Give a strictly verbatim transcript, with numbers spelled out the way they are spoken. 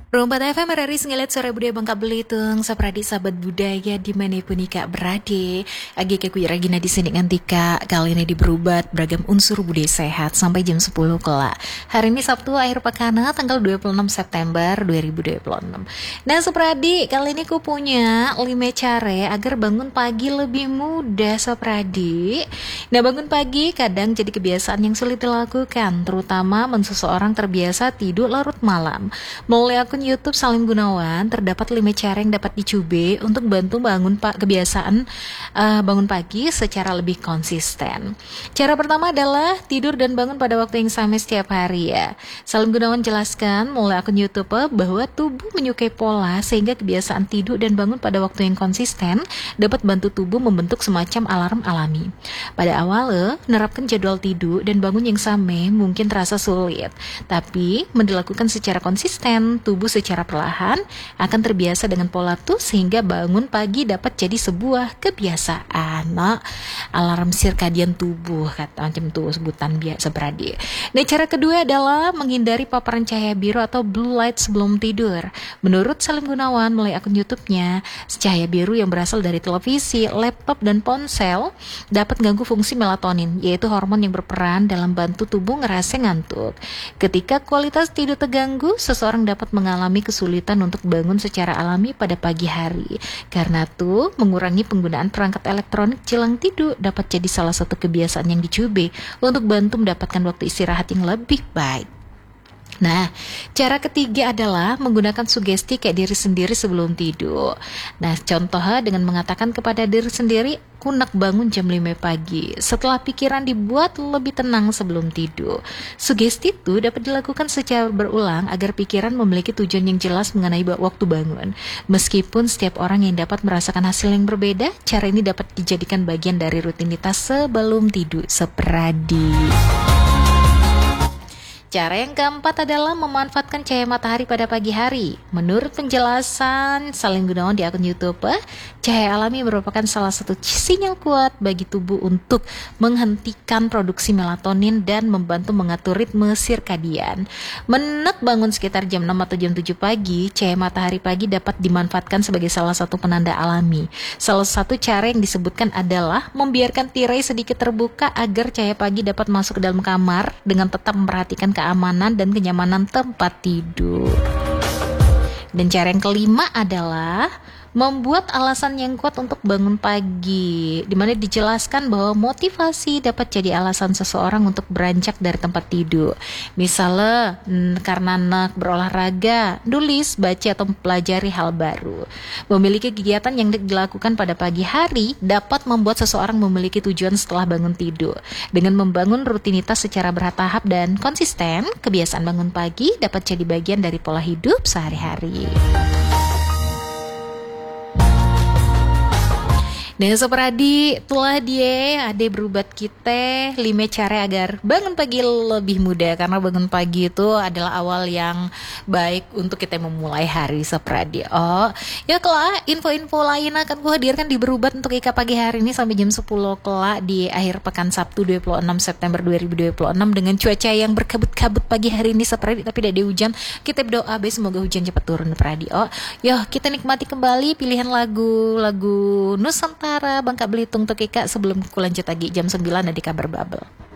Rompat F M R R I Sengalit Sore Budaya Bangka Belitung Sapradi sahabat budaya dimanapun ika berade. Agi keku Regina di sini ngantika. Kali ini diberubat beragam unsur budaya sehat sampai jam sepuluh kelak. Hari ini Sabtu akhir pekan tanggal dua puluh enam September dua ribu dua puluh enam. Nah Sapradi, kali ini ku punya lima cara agar bangun pagi lebih mudah Sapradi. Nah bangun pagi kadang jadi kebiasaan yang sulit dilakukan, terutama men seseorang terbiasa tidur larut malam. Melalui akun YouTube Salim Gunawan terdapat lima cara yang dapat dicoba untuk bantu bangun pa- kebiasaan uh, bangun pagi secara lebih konsisten. Cara pertama adalah tidur dan bangun pada waktu yang sama setiap hari ya. Salim Gunawan jelaskan melalui akun YouTube bahwa tubuh menyukai pola sehingga kebiasaan tidur dan bangun pada waktu yang konsisten dapat bantu tubuh membentuk semacam alarm alami. Pada awalnya, menerapkan jadwal tidur dan bangun yang sama mungkin terasa sulit, tapi dilakukan secara konsisten, tubuh secara perlahan akan terbiasa dengan pola tuh sehingga bangun pagi dapat jadi sebuah kebiasaan. Nah, alarm sirkadian tubuh kata macam tuh sebutan biasa beradi. Nah, cara kedua adalah menghindari paparan cahaya biru atau blue light sebelum tidur. Menurut Salim Gunawan melalui akun YouTube-nya, cahaya biru yang berasal dari televisi, laptop dan ponsel dapat ganggu fungsi melatonin, yaitu hormon yang berperan dalam bantu tubuh ngerasa ngantuk. Ketika kualitas tidur terganggu, seseorang dapat mengalami kesulitan untuk bangun secara alami pada pagi hari. Karena itu, mengurangi penggunaan perangkat elektronik jelang tidur dapat jadi salah satu kebiasaan yang dicoba untuk bantu mendapatkan waktu istirahat yang lebih baik. Nah, cara ketiga adalah menggunakan sugesti kayak diri sendiri sebelum tidur. Nah, contohnya dengan mengatakan kepada diri sendiri, kunak bangun jam lima pagi. Setelah pikiran dibuat lebih tenang sebelum tidur. Sugesti itu dapat dilakukan secara berulang agar pikiran memiliki tujuan yang jelas mengenai waktu bangun. Meskipun setiap orang yang dapat merasakan hasil yang berbeda, cara ini dapat dijadikan bagian dari rutinitas sebelum tidur. Seperadi. Cara yang keempat adalah memanfaatkan cahaya matahari pada pagi hari. Menurut penjelasan Salim Gunawan di akun YouTube, cahaya alami merupakan salah satu sinyal kuat bagi tubuh untuk menghentikan produksi melatonin dan membantu mengatur ritme sirkadian. Menek bangun sekitar jam enam atau jam tujuh pagi, cahaya matahari pagi dapat dimanfaatkan sebagai salah satu penanda alami. Salah satu cara yang disebutkan adalah membiarkan tirai sedikit terbuka agar cahaya pagi dapat masuk ke dalam kamar dengan tetap memperhatikan keamanan dan kenyamanan tempat tidur. Dan cara yang kelima adalah membuat alasan yang kuat untuk bangun pagi, di mana dijelaskan bahwa motivasi dapat jadi alasan seseorang untuk beranjak dari tempat tidur. Misalnya hmm, karena nak berolahraga, nulis, baca atau mempelajari hal baru. Memiliki kegiatan yang dilakukan pada pagi hari dapat membuat seseorang memiliki tujuan setelah bangun tidur. Dengan membangun rutinitas secara bertahap dan konsisten, kebiasaan bangun pagi dapat jadi bagian dari pola hidup sehari-hari. Dan seperadi itulah dia ade berubat kita lima cara agar bangun pagi lebih mudah, karena bangun pagi itu adalah awal yang baik untuk kita memulai hari seperadi. Oh ya kelak info-info lain akan ku hadirkan di berubat untuk Ika pagi hari ini sampai jam sepuluh kelak di akhir pekan Sabtu dua puluh enam September dua ribu dua puluh enam dengan cuaca yang berkabut-kabut pagi hari ini seperadi, tapi tidak ada hujan. Kita berdoa be semoga hujan cepat turun seperadi. Oh yo kita nikmati kembali pilihan lagu lagu Nusantara Bangka Belitung Tekika sebelum ku lanjut lagi jam sembilan ada di Kabar Babel.